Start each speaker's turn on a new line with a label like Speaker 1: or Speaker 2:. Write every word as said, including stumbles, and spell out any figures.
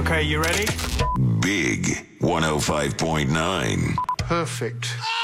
Speaker 1: Okay, you ready?
Speaker 2: Big one oh five point nine.
Speaker 1: Perfect.